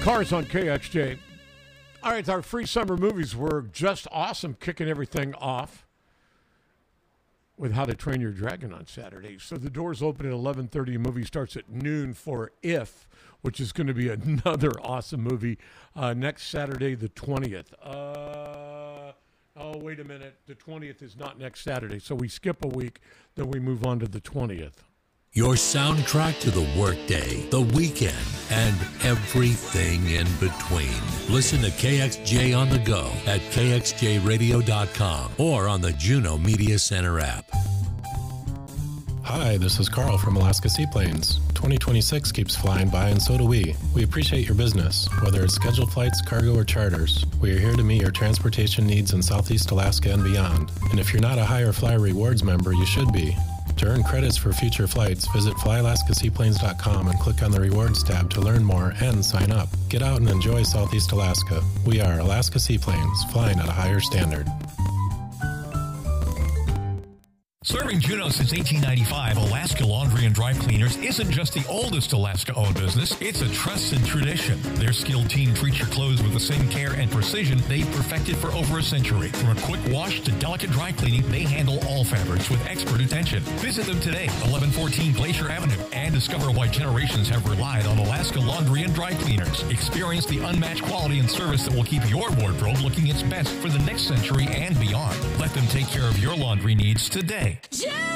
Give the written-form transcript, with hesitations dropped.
Cars on KXJ. All right, our free summer movies were just awesome, kicking everything off with How to Train Your Dragon on Saturday. So the doors open at 11:30. The movie starts at noon for If, which is going to be another awesome movie next Saturday, the 20th. Oh, wait a minute. The 20th is not next Saturday. So we skip a week, then we move on to the 20th. Your soundtrack to the workday, the weekend, and everything in between. Listen to KXJ on the go at kxjradio.com or on the Juno Media Center app. Hi, this is Carl from Alaska Seaplanes. 2026 keeps flying by, and so do we. We appreciate your business, whether it's scheduled flights, cargo, or charters. We are here to meet your transportation needs in Southeast Alaska and beyond. And if you're not a Hire Fly Rewards member, you should be. To earn credits for future flights, visit flyalaskaseaplanes.com and click on the Rewards tab to learn more and sign up. Get out and enjoy Southeast Alaska. We are Alaska Seaplanes, flying at a higher standard. Serving Juneau since 1895, Alaska Laundry and Dry Cleaners isn't just the oldest Alaska-owned business, it's a trusted tradition. Their skilled team treats your clothes with the same care and precision they've perfected for over a century. From a quick wash to delicate dry cleaning, they handle all fabrics with expert attention. Visit them today, 1114 Glacier Avenue, and discover why generations have relied on Alaska Laundry and Dry Cleaners. Experience the unmatched quality and service that will keep your wardrobe looking its best for the next century and beyond. Let them take care of your laundry needs today. Yeah!